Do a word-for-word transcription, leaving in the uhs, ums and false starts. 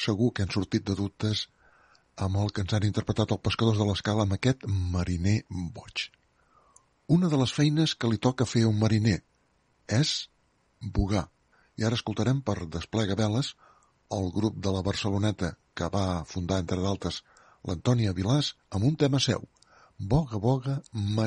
segur que han sortit de dubtes amb el que ens han interpretat els pescadors de l'Escala amb aquest mariner boig. Una de les feines que li toca fer a un mariner és bugar. I ara escoltarem per Desplega Veles el grup de la Barceloneta que va fundar, entre d'altres, l'Antònia Vilàs, amb un tema seu, Boga, boga, mariner.